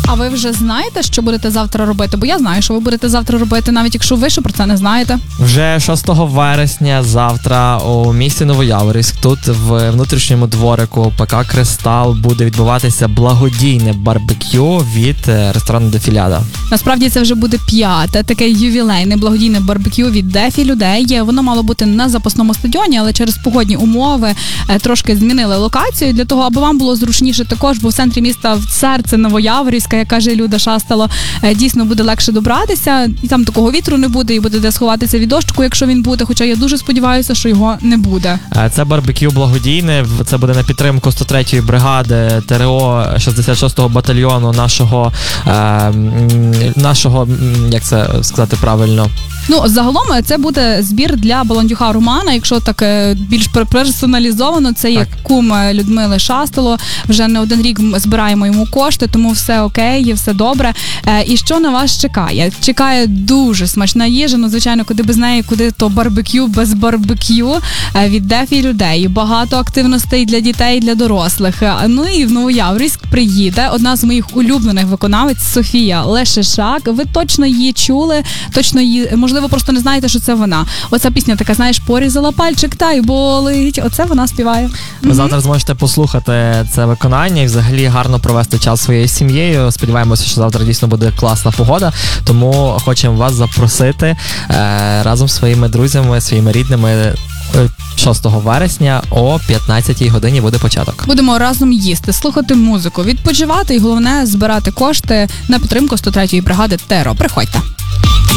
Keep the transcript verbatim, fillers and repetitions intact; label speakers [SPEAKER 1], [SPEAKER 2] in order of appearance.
[SPEAKER 1] А ви вже знаєте, що будете завтра робити? Бо я знаю, що ви будете завтра робити, навіть якщо ви ще про це не знаєте.
[SPEAKER 2] Вже шостого вересня завтра у місті Новояворівськ, тут в внутрішньому дворику ПК «Кристал» буде відбуватися благодійне барбекю від ресторану «Дефіляда».
[SPEAKER 1] Насправді це вже буде п'яте, таке ювілейне благодійне барбекю від Дефі людей. Воно мало бути на запасному стадіоні, але через погодні умови трошки змінили локацію для того, аби вам було зручніше також, бо в центрі міста, в серце Новояворівська, як каже Люда Шастало, дійсно буде легше добратися, і там такого вітру не буде, і буде де сховатися від дощику, якщо він буде, хоча я дуже сподіваюся, що його не буде.
[SPEAKER 2] Це барбекю благодійне, це буде на підтримку сто третьої бригади ТРО шістдесят шостого батальйону нашого, е, нашого, як це сказати правильно?
[SPEAKER 1] Ну, загалом це буде збір для Баландюха Романа, якщо так більш персоналізовано, це є кум Людмили Шастало, вже не один рік збираємо йому кошти, тому все окей, все добре. І що на вас чекає? Чекає дуже смачна їжа, ну, звичайно, куди без неї, куди то барбекю без барбекю від Дефі людей. Багато активностей для дітей, для дорослих. Ну і в Новояворівськ приїде одна з моїх улюблених виконавець Софія Лешишак. Ви точно її чули, точно її, можливо, ви просто не знаєте, що це вона. Оця пісня така, знаєш, порізала пальчик, та й болить. Оце вона співає.
[SPEAKER 2] Ви завтра зможете послухати це виконання і взагалі гарно провести час своєю сім'єю. Сподіваємося, що завтра дійсно буде класна погода, тому хочемо вас запросити е, разом з своїми друзями, своїми рідними. шостого вересня о п'ятнадцятій годині буде початок.
[SPEAKER 1] Будемо разом їсти, слухати музику, відпочивати і, головне, збирати кошти на підтримку сто третьої бригади ТРО. Приходьте.